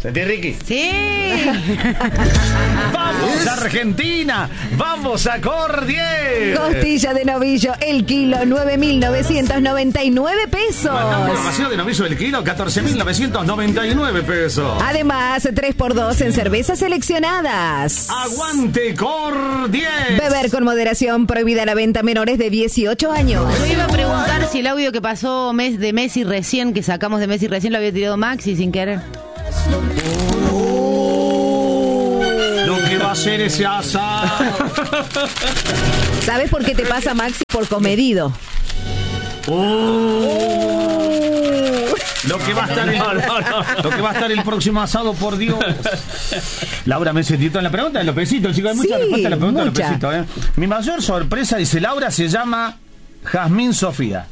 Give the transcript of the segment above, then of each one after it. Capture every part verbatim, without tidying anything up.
¿Sentís, Ricky? Sí. ¡Vamos a Argentina! ¡Vamos a Cordier! Costilla de novillo, el kilo, nueve mil novecientos noventa y nueve pesos. Vacío de novillo del kilo, catorce mil novecientos noventa y nueve pesos. Además, tres por dos en cervezas seleccionadas. ¡Aguante Cordier! Beber con moderación, prohibida la venta a menores de dieciocho años. Yo iba a preguntar si el audio que pasó mes de Messi recién, que sacamos de Messi recién, lo había tirado Maxi sin querer. Lo que va a hacer ese asado. ¿Sabes por qué te pasa, Maxi? Por comedido. Oh. Lo que va a estar el, no, no, no. Lo que va a estar el próximo asado, por Dios. Laura me sentito en la pregunta de Lopecito, chicos. Hay muchas Sí, respuestas a la pregunta mucha. de Lopecito, ¿eh? Mi mayor sorpresa, dice Laura, se llama Jazmín Sofía.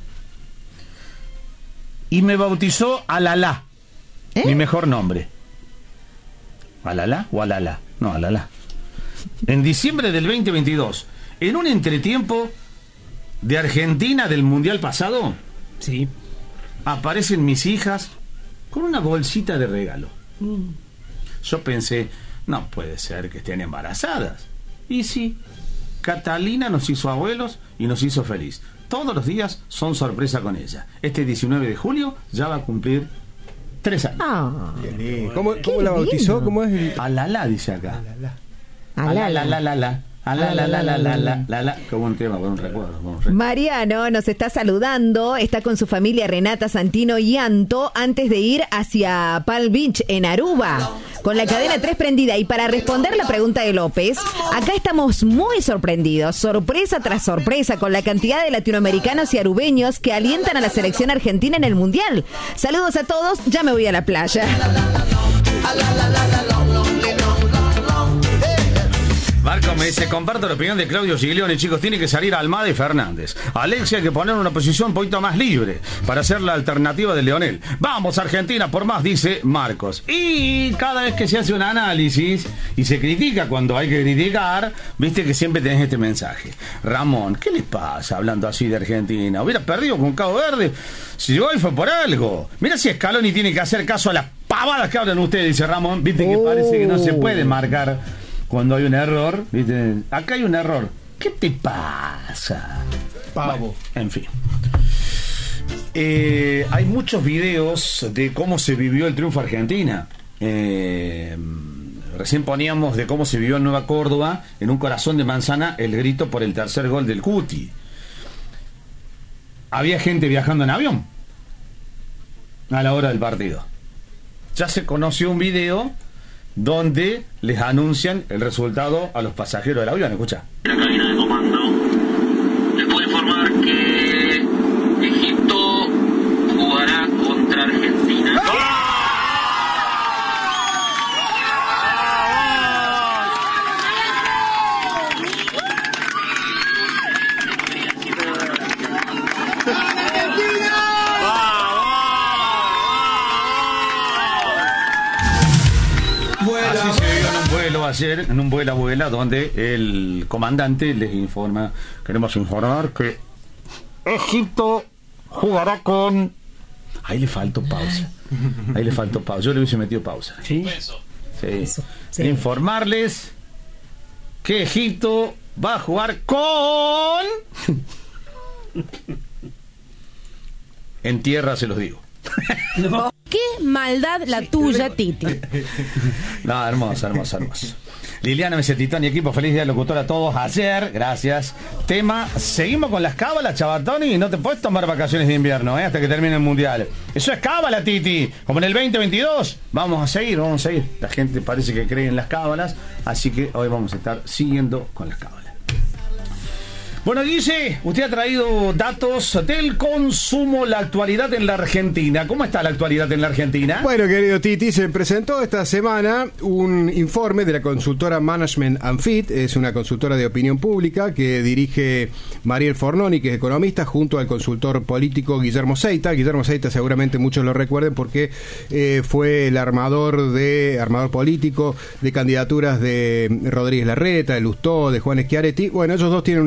Y me bautizó Alalá. ¿Eh? Mi mejor nombre. ¿Alalá o Alala? No, Alalá. En diciembre del veinte veintidós, en un entretiempo de Argentina del Mundial pasado, Sí. aparecen mis hijas con una bolsita de regalo. Yo pensé, no puede ser que estén embarazadas. Y sí, Catalina nos hizo abuelos y nos hizo feliz. Todos los días son sorpresa con ella. Este diecinueve de julio ya va a cumplir tres años. Ah, ¿Cómo, cómo la bautizó? lindo. ¿Cómo es? El... Alala, dice acá. alala. Alalala. Alalala. Como un tema, con un recuerdo. como un recuerdo. Mariano nos está saludando, está con su familia Renata, Santino y Anto antes de ir hacia Palm Beach en Aruba, con la cadena tres prendida. Y para responder la pregunta de López, acá estamos muy sorprendidos, sorpresa tras sorpresa, con la cantidad de latinoamericanos y arubeños que alientan a la selección argentina en el Mundial. Saludos a todos, ya me voy a la playa. Marco me dice, comparto la opinión de Claudio Giglione, chicos, tiene que salir Almada y Fernández. Alexia hay que poner una posición un poquito más libre para ser la alternativa de Leonel. Vamos Argentina por más, dice Marcos. Y cada vez que se hace un análisis y se critica cuando hay que criticar, viste que siempre tenés este mensaje. Ramón, ¿qué les pasa hablando así de Argentina? Hubiera perdido con Cabo Verde. Si llegó y fue por algo. Mira si Scaloni tiene que hacer caso a las pavadas que hablan ustedes, dice Ramón. Viste que parece que no se puede marcar cuando hay un error, ¿viste? Acá hay un error. ¿Qué te pasa? Pavo. Bueno, en fin. Eh, hay muchos videos de cómo se vivió el triunfo Argentina. Eh, recién poníamos de cómo se vivió en Nueva Córdoba, en un corazón de manzana, el grito por el tercer gol del Cuti. Había gente viajando en avión a la hora del partido. Ya se conoció un video donde les anuncian el resultado a los pasajeros del avión. Escucha. La cabina de comando. Les puedo informar que Egipto jugará contra Argentina. Así se vio en un vuelo ayer, en un vuelo abuela, donde el comandante les informa, queremos informar que Egipto jugará con... Ahí le faltó pausa. Ahí le faltó pausa. Yo le hubiese metido pausa. Sí. Sí. Sí. Informarles que Egipto va a jugar con... En tierra se los digo. Qué maldad la tuya, Titi. No, hermoso, hermoso, hermoso. Liliana me dice, Titán y equipo, feliz día del locutor a todos ayer, gracias. Tema, seguimos con las cábalas, Chabatoni, y no te puedes tomar vacaciones de invierno, ¿eh? Hasta que termine el mundial. Eso es cábala, Titi, como en el veinte veintidós. Vamos a seguir, vamos a seguir. La gente parece que cree en las cábalas, así que hoy vamos a estar siguiendo con las cábalas. Bueno, Guille, usted ha traído datos del consumo, la actualidad en la Argentina. ¿Cómo está la actualidad en la Argentina? Bueno, querido Titi, se presentó esta semana un informe de la consultora Management and Fit. Es una consultora de opinión pública que dirige Mariel Fornoni, que es economista, junto al consultor político Guillermo Seita. Guillermo Seita seguramente muchos lo recuerden porque eh, fue el armador de armador político de candidaturas de Rodríguez Larreta, de Lustó, de Juan Schiaretti. Bueno, ellos dos tienen una consultora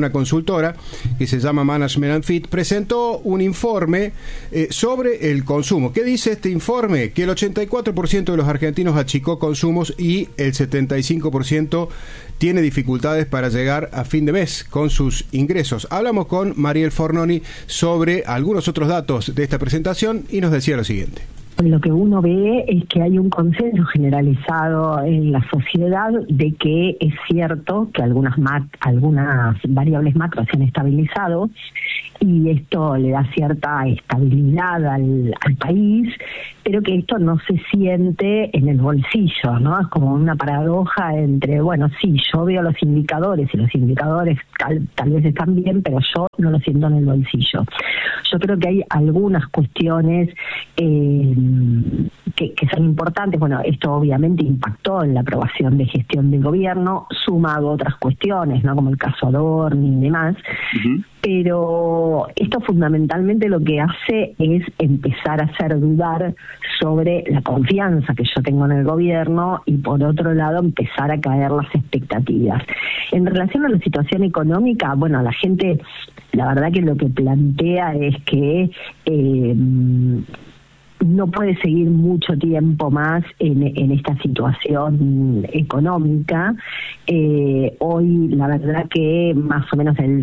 consultora que se llama Management and Fit, presentó un informe eh, sobre el consumo. ¿Qué dice este informe? Que el ochenta y cuatro por ciento de los argentinos achicó consumos y el setenta y cinco por ciento tiene dificultades para llegar a fin de mes con sus ingresos. Hablamos con Mariel Fornoni sobre algunos otros datos de esta presentación y nos decía lo siguiente. Lo que uno ve es que hay un consenso generalizado en la sociedad de que es cierto que algunas mac- algunas variables macro se han estabilizado y esto le da cierta estabilidad al, al país, pero que esto no se siente en el bolsillo, ¿no? Es como una paradoja entre, bueno, sí, yo veo los indicadores y los indicadores tal, tal vez están bien, pero yo no lo siento en el bolsillo. Yo creo que hay algunas cuestiones eh, que, que son importantes. Bueno, esto obviamente impactó en la aprobación de gestión del gobierno, sumado a otras cuestiones, ¿no? Como el caso Adorni y demás. Uh-huh. Pero esto fundamentalmente lo que hace es empezar a hacer dudar sobre la confianza que yo tengo en el gobierno y por otro lado empezar a caer las expectativas. En relación a la situación económica, bueno, la gente, la verdad que lo que plantea es que eh, no puede seguir mucho tiempo más en, en esta situación económica. Eh, hoy la verdad que más o menos el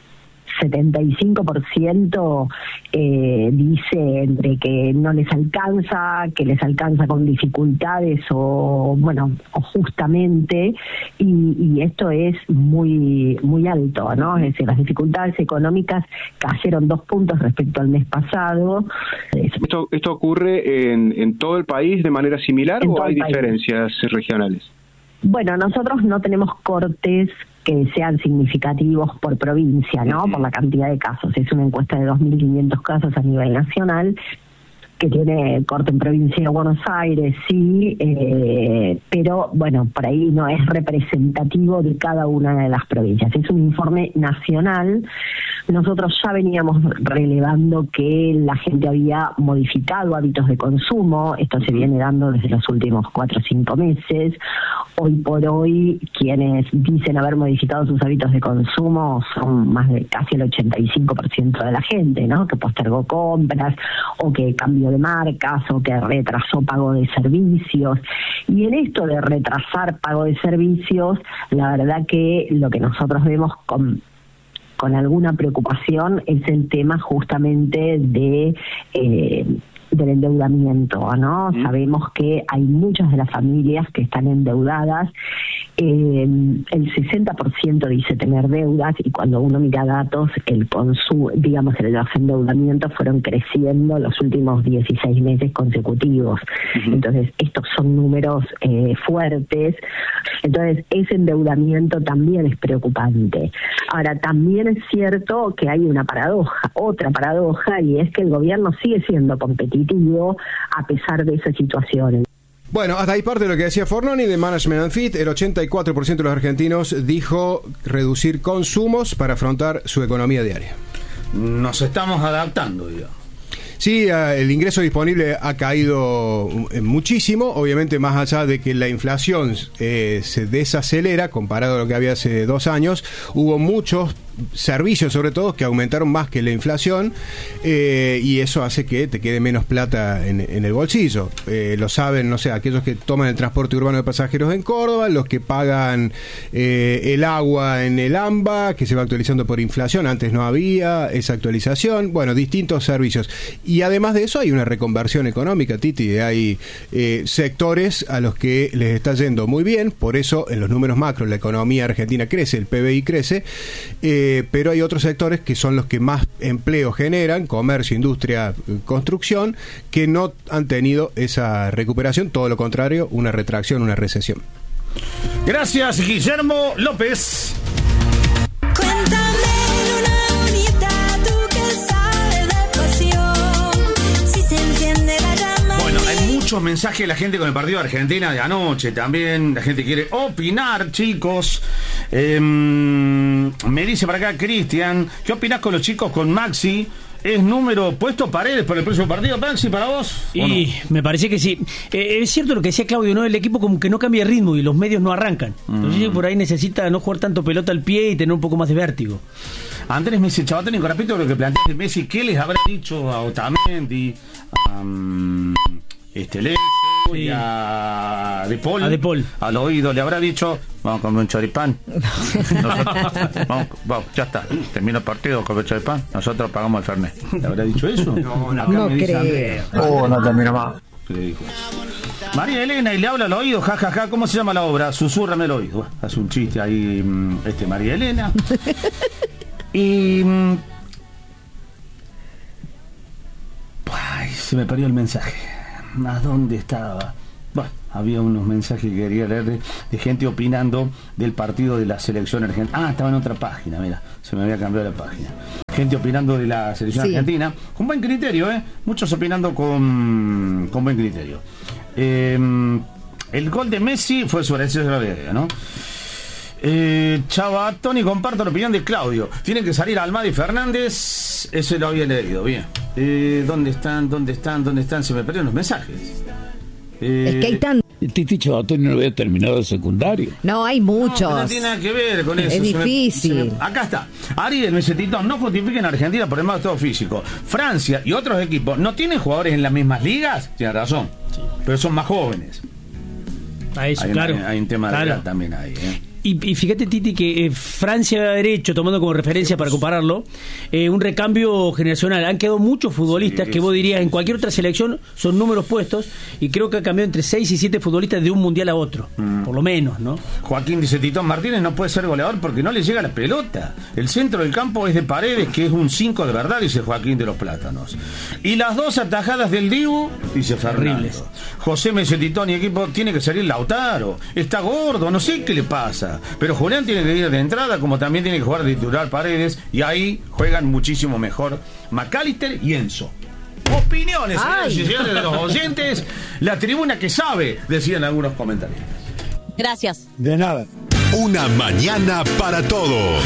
setenta y cinco por ciento eh, dice entre que no les alcanza, que les alcanza con dificultades o bueno, o justamente, y, y esto es muy muy alto, ¿no? Es decir, las dificultades económicas cayeron dos puntos respecto al mes pasado. ¿Esto, esto ocurre en, en todo el país de manera similar o hay diferencias regionales? Bueno, nosotros no tenemos cortes que sean significativos por provincia, ¿no? Por la cantidad de casos. Es una encuesta de dos mil quinientos casos a nivel nacional, que tiene corte en provincia de Buenos Aires, sí, eh, pero bueno, por ahí no es representativo de cada una de las provincias. Es un informe nacional. Nosotros ya veníamos relevando que la gente había modificado hábitos de consumo. Esto se viene dando desde los últimos cuatro o cinco meses. Hoy por hoy, quienes dicen haber modificado sus hábitos de consumo son más de casi el ochenta y cinco por ciento de la gente, ¿no? Que postergó compras o que cambió de marcas o que retrasó pago de servicios. Y en esto de retrasar pago de servicios, la verdad que lo que nosotros vemos con con alguna preocupación es el tema justamente de eh, del endeudamiento, ¿no? Mm. Sabemos que hay muchas de las familias que están endeudadas. Eh, el sesenta por ciento dice tener deudas y cuando uno mira datos, el consumo, digamos, los endeudamientos fueron creciendo los últimos dieciséis meses consecutivos. Uh-huh. Entonces, estos son números eh, fuertes. Entonces, ese endeudamiento también es preocupante. Ahora, también es cierto que hay una paradoja, otra paradoja, y es que el gobierno sigue siendo competitivo a pesar de esa situación. Bueno, hasta ahí parte de lo que decía Fornoni de Management and Fit. El ochenta y cuatro por ciento de los argentinos dijo reducir consumos para afrontar su economía diaria. Nos estamos adaptando, digamos. Sí, el ingreso disponible ha caído muchísimo, obviamente más allá de que la inflación eh, se desacelera comparado a lo que había hace dos años. Hubo muchos servicios, sobre todo, que aumentaron más que la inflación eh, y eso hace que te quede menos plata en, en el bolsillo. Eh, lo saben, no sé, aquellos que toman el transporte urbano de pasajeros en Córdoba, los que pagan eh, el agua en el AMBA, que se va actualizando por inflación, antes no había esa actualización, bueno, distintos servicios. Y además de eso hay una reconversión económica, Titi, hay eh, sectores a los que les está yendo muy bien, por eso en los números macro la economía argentina crece, el P B I crece, eh, pero hay otros sectores que son los que más empleo generan, comercio, industria, construcción, que no han tenido esa recuperación, todo lo contrario, una retracción, una recesión. Gracias, Guillermo López. Muchos mensajes de la gente con el partido de Argentina de anoche también. La gente quiere opinar, chicos. Eh, me dice para acá Cristian, ¿qué opinás con los chicos con Maxi? ¿Es número puesto Paredes por el próximo partido, Maxi, para vos? Y no? Me parece que sí. Eh, es cierto lo que decía Claudio, ¿no? El equipo como que no cambia de ritmo y los medios no arrancan. Mm. Entonces por ahí necesita no jugar tanto pelota al pie y tener un poco más de vértigo. Andrés me dice, Chabatón y Corapito, lo que planteaste Messi, ¿qué les habrá dicho a Otamendi, a um, este Leo Sí. y a De Paul? A De Paul. Al oído le habrá dicho, vamos a comer un choripán. Nosotros, vamos, vamos, ya está, termina el partido, comer choripán, nosotros pagamos el fernet. ¿Le habrá dicho eso? No, no, Acá no me dice creo. Andrés. Oh, no termina más. Le dijo eso. María Elena, y le habla al oído, jajaja, ja, ja. ¿Cómo se llama la obra? Susúrrame el oído. Bueno, hace un chiste ahí, este, María Elena. Y... Ay, se me perdió el mensaje. ¿A dónde estaba? Bueno, había unos mensajes que quería leer de, de gente opinando del partido de la selección argentina. Ah, estaba en otra página, mira, se me había cambiado la página. Gente opinando de la selección Sí. argentina, con buen criterio, ¿eh? Muchos opinando con, con buen criterio. Eh, el gol de Messi fue sobre ese video, ¿no? Eh, Chabatón, y comparto la opinión de Claudio. Tienen que salir Almada y Fernández. Ese lo había leído, bien. Eh, ¿Dónde están? ¿Dónde están? ¿Dónde están? Se me perdieron los mensajes. Eh, Es que hay tanto. El Titi Chabatón no había terminado el secundario. No, hay No, muchos. que no tiene nada que ver con eso. Es Se me- difícil. se me- acá está. Ariel, me dice, Tito, no justifiquen a Argentina por el mal estado físico. Francia y otros equipos no tienen jugadores en las mismas ligas. Tiene razón. Pero son más jóvenes. A eso, hay, claro. hay, hay un tema de Claro. edad también ahí, ¿eh? Y, y fíjate, Titi, que eh, Francia ha hecho, tomando como referencia para compararlo, eh, un recambio generacional. Han quedado muchos futbolistas Sí, que vos sí, dirías sí, en cualquier sí, otra sí. selección son números puestos, y creo que ha cambiado entre seis y siete futbolistas de un mundial a otro, Mm. por lo menos, ¿no? Joaquín dice, Titón Martínez no puede ser goleador porque no le llega la pelota. El centro del campo es de Paredes, que es un cinco de verdad, dice Joaquín de los Plátanos. Y las dos atajadas del Dibu, dice Fernando. Horribles. José me dice, Titón y equipo, tiene que salir Lautaro. Está gordo, no sé qué le pasa. Pero Julián tiene que ir de entrada, como también tiene que jugar de titular Paredes, y ahí juegan muchísimo mejor McAllister y Enzo. Opiniones, señoras y señores, de los oyentes. La tribuna que sabe, decían algunos comentarios. Gracias. De nada. Una mañana para todos.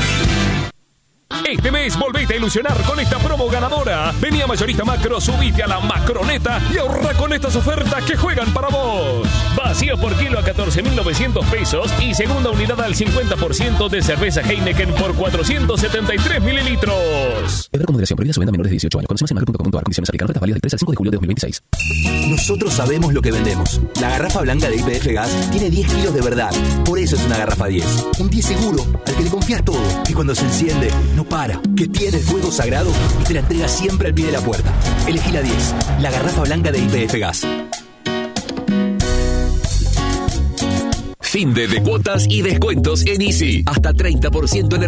Este mes volvete a ilusionar con esta promo ganadora. Vení a Mayorista Macro, subite a la Macroneta y ahorra con estas ofertas que juegan para vos. Vacío por kilo a catorce mil novecientos pesos y segunda unidad al cincuenta por ciento de cerveza Heineken por cuatrocientos setenta y tres mililitros. Beber con moderación, prohibida su venta a menores de dieciocho años. Conoce más en macro punto com punto a r. Condiciones aplican. Ofertas válidas del tres al cinco de julio de dos mil veintiséis. Nosotros sabemos lo que vendemos. La garrafa blanca de I P F Gas tiene diez kilos de verdad. Por eso es una garrafa diez. Un diez seguro, al que le confías todo. Y cuando se enciende, no para. Que tiene el fuego sagrado y te la entrega siempre al pie de la puerta. Elegí la diez. La garrafa blanca de I P F Gas. Fin de, de cuotas y descuentos en Easy. Hasta treinta por ciento en